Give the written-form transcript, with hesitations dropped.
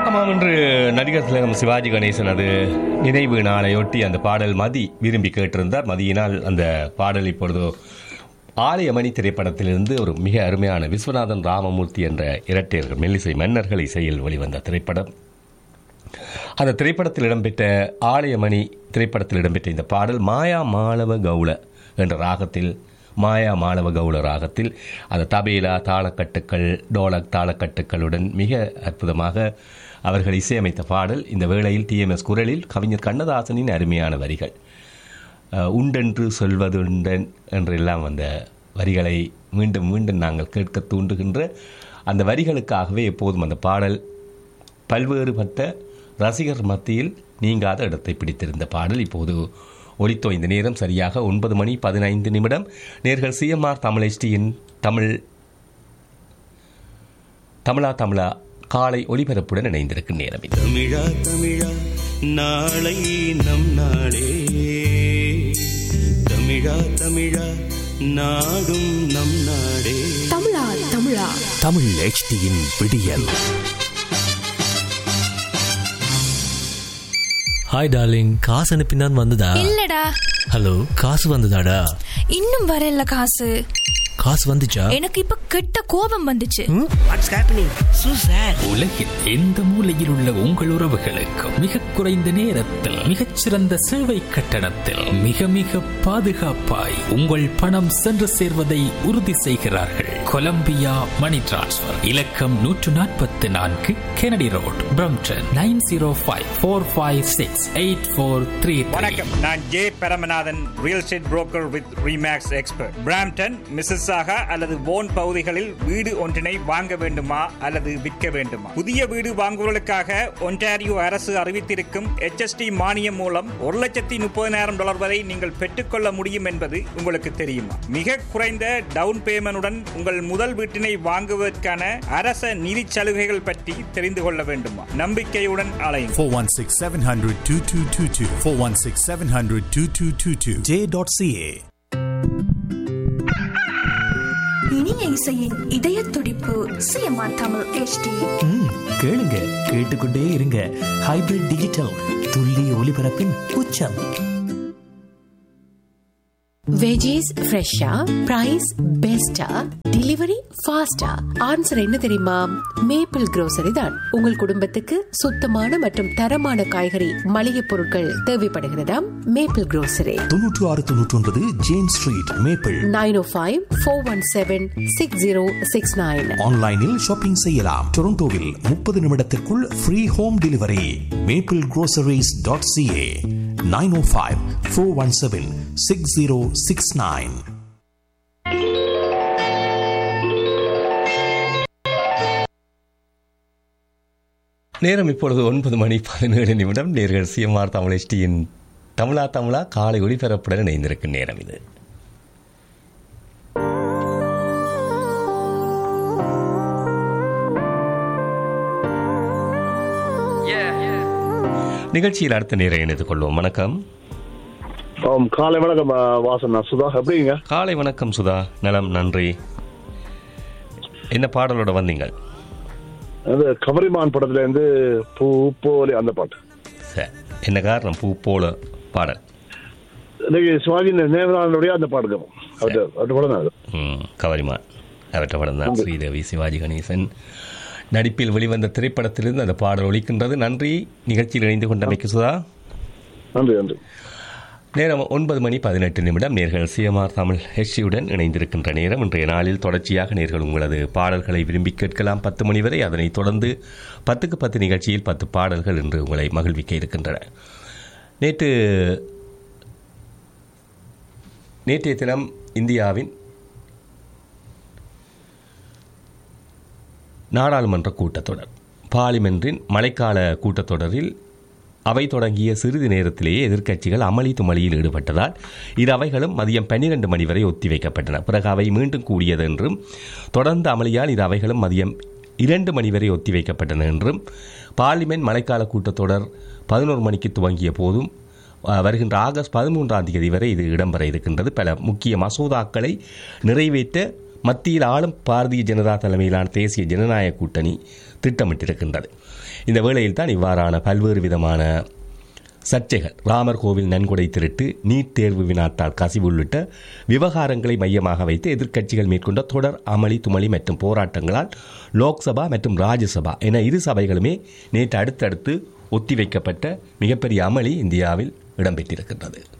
ஆமாம், இன்று நடிகர் திலகம் சிவாஜி கணேசன் அது நினைவு நாளையொட்டி அந்த பாடல் மதி விரும்பி கேட்டிருந்தார். மதியினால் அந்த பாடல் இப்பொழுது ஆலயமணி திரைப்படத்திலிருந்து ஒரு மிக அருமையான விஸ்வநாதன் ராமமூர்த்தி என்ற இரட்டையர்கள் மெல்லிசை மன்னர்கள் இசையில் வெளிவந்த திரைப்படம். அந்த திரைப்படத்தில் இடம்பெற்ற ஆலயமணி திரைப்படத்தில் இடம்பெற்ற இந்த பாடல் மாயா மாளவ கவுள என்ற ராகத்தில், மாயா மாளவ கவுள ராகத்தில் அந்த தபேலா தாளக்கட்டுக்கள், டோலக் தாளக்கட்டுக்களுடன் மிக அற்புதமாக அவர்கள் இசையமைத்த பாடல். இந்த வேளையில் டிஎம்எஸ் குரலில் கவிஞர் கண்ணதாசனின் அருமையான வரிகள், உண்டென்று சொல்வதுண்டன் என்றெல்லாம் அந்த வரிகளை மீண்டும் மீண்டும் நாங்கள் கேட்க தூண்டுகின்ற அந்த வரிகளுக்காகவே எப்போதும் அந்த பாடல் பல்வேறுபட்ட ரசிகர் மத்தியில் நீங்காத இடத்தை பிடித்திருந்த பாடல் இப்போது ஒலித்தோ. இந்த நேரம் சரியாக 9:15. நேர்கள் சிஎம்ஆர் தமிழ் HDயின் தமிழா காலை ஒலிபரப்புடன் இணைந்திருக்கும் நேரம் இது. தமிழா தமிழா நாளை நம் நாளே, தமிழா தமிழா நாடும் நம் நாடே. தமிழா தமிழா தமிழ் HDயின் விடியல். ஹாய் டார்லிங், காசு அனுப்பினான் வந்ததா? இல்லடா. ஹலோ, காசு வந்ததாடா? இன்னும் வரல. காசு வந்துச்சா? எனக்கு இப்ப கெட்ட கோபம் வந்துச்சு. What's happening சூசர்? உலகில் எந்த மூலையில் உள்ள உங்கள் உறவுகளுக்கு மிக குறைந்த நேரத்தில் மிகச்சிறந்த சேவை கட்டணத்தில் மிக மிக பாதுகாப்பாய் உங்கள் பணம் சென்று சேர்வதை உறுதி செய்கிறார்கள். கொலம்பியா மணி டிரான்ஸ்ஃபர் இலக்கம் 144 கெனடி ரோட், பிரம்டன் 9054568433. வணக்கம், நான் J Paramanathan, real estate broker with remakes expert. Brampton, Mississauga அல்லது போன் பகுதிகளில் வீடு ஒன்றினை வாங்க வேண்டுமா அல்லது விற்க வேண்டுமா? புதிய வீடு வாங்குவதற்காக ஒன்டாரியோ அரசு அறிவித்திருக்கும் HST மானியம் மூலம் $130,000 வரை நீங்கள் பெற்றுக்கொள்ள முடியும் என்பது உங்களுக்கு தெரியுமா? மிக குறைந்த டவுன் பேமெண்டுடன் உங்கள் முதல் வீட்டினை வாங்குவதற்கான அரச நிதி சலுகைகள் பற்றி தெரிந்து கொள்ள வேண்டுமா? நம்பிக்கையுடன் அலையுங்கள். 416-700-2222 416-700-2222 J.ca. இனிய இசையின் இதய துடிப்பு சிஎம்ஆர் தமிழ் HD. கேளுங்க, கேட்டுக்கொண்டே இருங்க. ஹைபிரிட் டிஜிட்டல் துல்லிய ஒலிபரப்பின் உச்சம். வெஜிஸ் ஃப்ரெஷ்ஷா, பிரைஸ் பெஸ்டா, டெலிவரி ஃபாஸ்டா? ஆன்சர் என்ன தெரியுமா? மேப்பிள் grocery தான். உங்கள் குடும்பத்துக்கு சுத்தமான மற்றும் தரமான காய்கறி மளிகை பொருட்கள் தேவைப்படுகிறதா? Maple grocery 9699 James street, maple. 905-417-6069. ஆன்லைனில் ஷாப்பிங் செய்யலாம். டொரண்டோவில் 30 நிமிடத்திற்குள் ஃப்ரீ ஹோம் டெலிவரி. maplegroceries.ca 905-417-6069. நேரம் இப்பொழுது 9:17. நேர்கள் சிஎம்ஆர் தமிழ் HDயின் தமிழா காலை ஒளிபரப்புடன் இணைந்திருக்கும் நேரம் இது. நிகழ்ச்சியில் அடுத்த நேரம் இணைத்துக் கொள்வோம். வணக்கம். காலை வணக்கம் வாசன், சுதா எப்படிங்க? காலை வணக்கம் சுதா, நலம் நன்றி. என்ன பாடலோட வந்தீங்க? அது கவரிமான் படத்துல இருந்து பூ போல அந்த பாட்டு. சரி, என்ன காரணம் பூ போல பாடல்? சிவாஜி நேவரானுடைய அந்த பாட்டு படம் தான். கவரிமான் அவற்ற படம் தான். ஸ்ரீதேவி, சிவாஜி கணேசன் நடிப்பில் வெளிவந்த திரைப்படத்திலிருந்து அந்த பாடல் ஒலிக்கின்றது. நன்றி நிகழ்ச்சியில் இணைந்து கொண்டமைக்கு சுதா. நன்றி நன்றி. நேரம் 9:18. நேர்கள் சிஎம்ஆர் தமிழ் HDயுடன் இணைந்திருக்கின்ற நேரம். இன்றைய நாளில் தொடர்ச்சியாக நேர்கள் உங்களது பாடல்களை விரும்பி கேட்கலாம் 10 மணி வரை. அதனைத் தொடர்ந்து 10க்கு 10 நிகழ்ச்சியில் 10 பாடல்கள் இன்று உங்களை மகிழ்விக்க இருக்கின்றன. நேற்றைய தினம் இந்தியாவின் நாடாளுமன்ற கூட்டத்தொடர், பார்லிமென்றின் மழைக்கால கூட்டத்தொடரில் அவை தொடங்கிய சிறிது நேரத்திலேயே எதிர்க்கட்சிகள் அமளி துமளியில் ஈடுபட்டதால் இரு அவைகளும் மதியம் 12 மணி வரை ஒத்திவைக்கப்பட்டன. பிறகு அவை மீண்டும் கூடியது என்றும் தொடர்ந்த அமளியால் இரு அவைகளும் மதியம் 2 மணி வரை ஒத்திவைக்கப்பட்டன என்றும் பார்லிமென்ட் மழைக்கால கூட்டத்தொடர் 11 மணிக்கு துவங்கிய போதும் வருகின்ற ஆகஸ்ட் 13ஆம் தேதி வரை இது இடம்பெற இருக்கின்றது. பல முக்கிய மசோதாக்களை நிறைவேற்ற மத்தியில் ஆளும் பாரதிய ஜனதா தலைமையிலான தேசிய ஜனநாயக கூட்டணி திட்டமிட்டிருக்கின்றது. இந்த வேளையில் தான் இவ்வாறான பல்வேறு விதமான சர்ச்சைகள், ராமர் கோவில் நன்கொடை திருட்டு, நீட் தேர்வு வினாத்தால் கசிவு உள்ளிட்ட விவகாரங்களை மையமாக வைத்து எதிர்க்கட்சிகள் மேற்கொண்ட தொடர் அமளி துமளி மற்றும் போராட்டங்களால் லோக்சபா மற்றும் ராஜ்யசபா என இரு சபைகளுமே நேற்று அடுத்தடுத்து ஒத்திவைக்கப்பட்ட மிகப்பெரிய அமளி இந்தியாவில் இடம்பெற்றிருக்கின்றது.